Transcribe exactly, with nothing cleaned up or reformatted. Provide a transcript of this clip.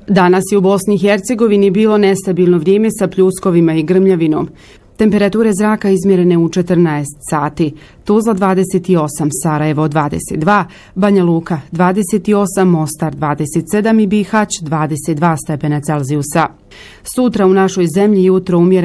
Danas je u Bosni i Hercegovini bilo nestabilno vrijeme sa pljuskovima i grmljavinom. Temperature zraka izmjerene u četrnaest sati, Tuzla dvadeset osam, Sarajevo dvadeset dva, Banja Luka dvadeset osam, Mostar dvadeset sedam i Bihać dvadeset dva stepena Celzijusa. Sutra u našoj zemlji jutro umjereno